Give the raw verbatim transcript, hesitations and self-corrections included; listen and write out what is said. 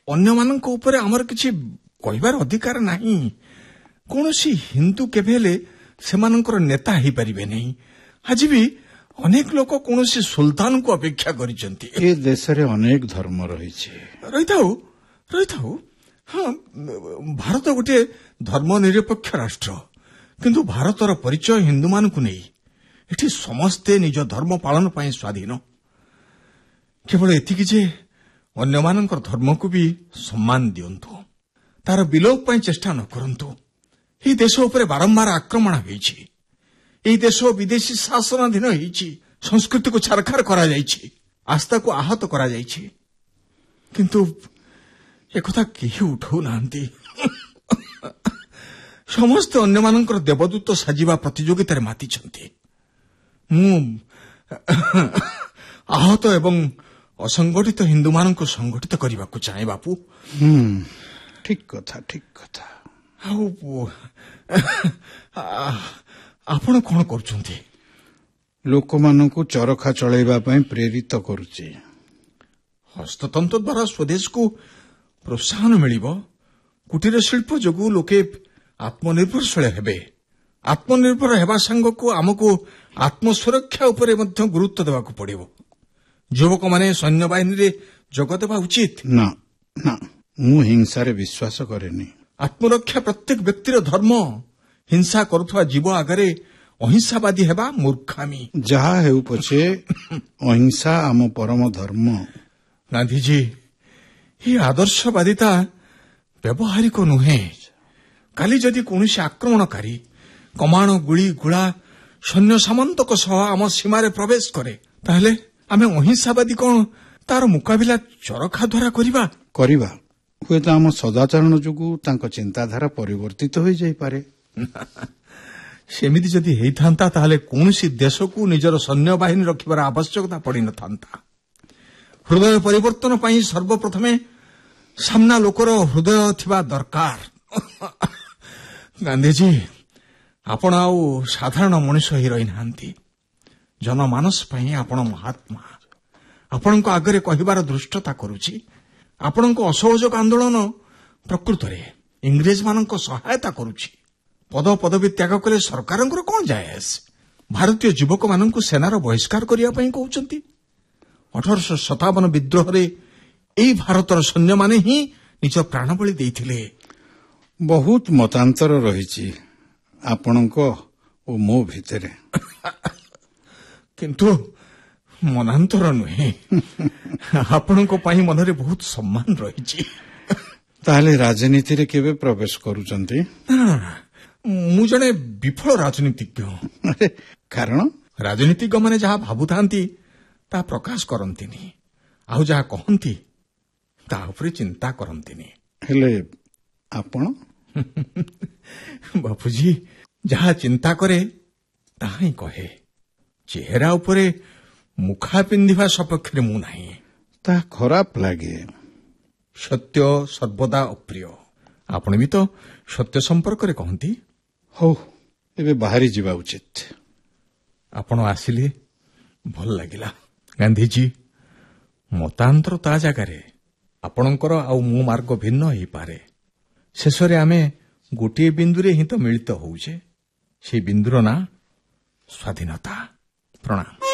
ଅନ୍ୟମାନଙ୍କ ଉପରେ ଆମର କିଛି କହିବାର ଅଧିକାର ନାହିଁ। କୌଣସି ହିନ୍ଦୁ କେବେ ହେଲେ ସେମାନଙ୍କର ନେତା ହୋଇପାରିବେ ନାହିଁ। ଆଜି ବି ଅନେକ ଲୋକ କୌଣସି ସୁଲତାନଙ୍କୁ ଅପେକ୍ଷା କରିଛନ୍ତି। ଏ ଦେଶରେ ଅନେକ ଧର୍ମ ରହିଛି। ରହିଥାଉ ରହିଥାଉ ହଁ, ଭାରତ ଗୋଟିଏ ଧର୍ମ ନିରପେକ୍ଷ ରାଷ୍ଟ୍ର, କିନ୍ତୁ ଭାରତର ପରିଚୟ ହିନ୍ଦୁମାନଙ୍କୁ ନେଇ। ଏଠି ସମସ୍ତେ ନିଜ ଧର୍ମ ପାଳନ ପାଇଁ ସ୍ୱାଧୀନ। କେବଳ ଏତିକି ଯେ ଅନ୍ୟମାନଙ୍କର ଧର୍ମକୁ ବି ସମ୍ମାନ ଦିଅନ୍ତୁ, ତାର ବିଲୋପ ପାଇଁ ଚେଷ୍ଟା ନ କରନ୍ତୁ। ଏହି ଦେଶ ଉପରେ ବାରମ୍ବାର ଆକ୍ରମଣ ହୋଇଛି। ଏହି ଦେଶ ବିଦେଶୀ ଶାସନାଧୀନ ହୋଇଛି। ସଂସ୍କୃତିକୁ ଛାରଖାର କରାଯାଇଛି, ଆସ୍ଥାକୁ ଆହତ କରାଯାଇଛି, କିନ୍ତୁ ଏକଥା କେହି ଉଠାଉ ନାହାନ୍ତି। ସମସ୍ତେ ଅନ୍ୟମାନଙ୍କର ଦେବଦୂତ ସାଜିବା ପ୍ରତିଯୋଗିତାରେ ମାତିଛନ୍ତି। ମୁଁ ଆହତ ଏବଂ ଅସଂଗଠିତ ହିନ୍ଦୁମାନଙ୍କୁ ସଂଗଠିତ କରିବାକୁ ଚାହେଁ ବାପୁ। ଠିକ କଥା ଠିକ କଥା। ଆଉ ଆପଣ କଣ କରୁଛନ୍ତି? ଲୋକମାନଙ୍କୁ ଚରଖା ଚଳାଇବା ପାଇଁ ପ୍ରେରିତ କରୁଛି। ହସ୍ତତନ୍ତ ଦ୍ୱାରା ସ୍ୱଦେଶକୁ ପ୍ରୋତ୍ସାହନ ମିଳିବ। କୁଟୀର ଶିଳ୍ପ ଯୋଗୁଁ ଲୋକେ ଆତ୍ମନିର୍ଭରଶୀଳ ହେବେ। ଆତ୍ମନିର୍ଭର ହେବା ସାଙ୍ଗକୁ ଆମକୁ ଆତ୍ମସୁରକ୍ଷା ଉପରେ ମଧ୍ୟ ଗୁରୁତ୍ୱ ଦେବାକୁ ପଡ଼ିବ। ଯୁବକମାନେ ସୈନ୍ୟବାହିନୀରେ ଯୋଗ ଦେବା ଉଚିତ। ନା ନା, ମୁଁ ହିଂସାରେ ବିଶ୍ୱାସ କରେନି। ଆତ୍ମରକ୍ଷା ପ୍ରତ୍ୟେକ ବ୍ୟକ୍ତିର ଧର୍ମ। ହିଂସା କରୁଥିବା ଜୀବ ଆଗରେ ଅହିଂସାବାଦୀ ହେବା ମୂର୍ଖାମୀ। ଯାହା ହେଉ ପଛେ ଅହିଂସା ଆମ ପରମ ଧର୍ମ। ଗାନ୍ଧିଜୀ, ଏହି ଆଦର୍ଶବାଦିତା ବ୍ୟବହାରିକ ନୁହେଁ। କାଲି ଯଦି କୌଣସି ଆକ୍ରମଣକାରୀ କମାଣ ଗୁଳି ଗୁଳା ସୈନ୍ୟ ସାମନ୍ତକ ସହ ଆମ ସୀମାରେ ପ୍ରବେଶ କରେ, ତାହେଲେ ଆମେ ଅହିଂସାବାଦୀ କଣ ତାର ମୁକାବିଲା ଚରଖା ଦ୍ୱାରା କରିବା? କରିବା। ହୁଏତ ଆମ ସଦାଚରଣ ଯୋଗୁଁ ତାଙ୍କ ଚିନ୍ତାଧାରା ପରିବର୍ତ୍ତିତ ହୋଇଯାଇପାରେ। ସେମିତି ଯଦି ହେଇଥାନ୍ତା ତାହେଲେ କୌଣସି ଦେଶକୁ ନିଜର ସୈନ୍ୟବାହିନୀ ରଖିବାର ଆବଶ୍ୟକତା ପଡ଼ିନଥାନ୍ତା। ହୃଦୟ ପରିବର୍ତ୍ତନ ପାଇଁ ସର୍ବପ୍ରଥମେ ସାମ୍ନା ଲୋକର ହୃଦୟ ଥିବା ଦରକାର। ଗାନ୍ଧିଜୀ, ଆପଣ ଆଉ ସାଧାରଣ ମଣିଷ ହୋଇ ରହିନାହାନ୍ତି। ଜନମାନସ ପାଇଁ ଆପଣ ମହାତ୍ମା। ଆପଣଙ୍କ ଆଗରେ କହିବାର ଦୃଷ୍ଟତା କରୁଛି। ଆପଣଙ୍କ ଅସହଯୋଗ ଆନ୍ଦୋଳନ ପ୍ରକୃତରେ ଇଂରେଜମାନଙ୍କ ସହାୟତା କରୁଛି। ପଦ ପଦବୀ ତ୍ୟାଗ କଲେ ସରକାରଙ୍କର କଣ ଯାଏ ଆସେ? ଭାରତୀୟ ଯୁବକମାନଙ୍କୁ ସେନାର ବହିଷ୍କାର କରିବା ପାଇଁ କହୁଛନ୍ତି। ଅଠରଶହ ସତାବନ ବିଦ୍ରୋହରେ ଏହି ଭାରତର ସୈନ୍ୟମାନେ ହିଁ ନିଜ ପ୍ରାଣବଳି ଦେଇଥିଲେ। ବହୁତ ମତାନ୍ତର ରହିଛି ଆପଣଙ୍କ ଓ ମୋ ଭିତରେ। କିନ୍ତୁ ମନାନ୍ତର ନୁହେଁ। ଆପଣଙ୍କ ପାଇଁ ମନରେ ବହୁତ ସମ୍ମାନ ରହିଛି। ତାହେଲେ ରାଜନୀତିରେ କେବେ ପ୍ରବେଶ କରୁଛନ୍ତି? ମୁଁ ଜଣେ ବିଫଳ ରାଜନୀତିଜ୍ଞ। କାରଣ ରାଜନୀତିଜ୍ଞମାନେ ଯାହା ଭାବୁଥାନ୍ତି ତାହା ପ୍ରକାଶ କରନ୍ତିନି, ଆଉ ଯାହା କହନ୍ତି ତା ଉପରେ ଚିନ୍ତା କରନ୍ତିନି। ହେଲେ ଆପଣ? ବାପୁଜୀ, ଯାହା ଚିନ୍ତା କରେ ତାହା ହିଁ କହେ। ଚେହେରା ଉପରେ ମୁଖା ପିନ୍ଧିବା ସପକ୍ଷରେ ମୁଁ ନାହିଁ। ତାହା ଖରାପ ଲାଗେ। ସତ୍ୟ ସର୍ବଦା ଅପ୍ରିୟ। ଆପଣ ବି ତ ସତ୍ୟ ସମ୍ପର୍କରେ କହନ୍ତି। ହଉ, ଏବେ ବାହାରି ଯିବା ଉଚିତ। ଆପଣ ଆସିଲେ ଭଲ ଲାଗିଲା। ଗାନ୍ଧିଜୀ, ମତାନ୍ତର ତା ଜାଗାରେ ଆପଣଙ୍କର ଆଉ ମୋ ମାର୍ଗ ଭିନ୍ନ ହୋଇପାରେ। ଶେଷରେ ଆମେ ଗୋଟିଏ ବିନ୍ଦୁରେ ହିଁ ତ ମିଳିତ ହେଉଛେ। ସେହି ବିନ୍ଦୁର ନାଁ ସ୍ୱାଧୀନତା। ପ୍ରଣାମ।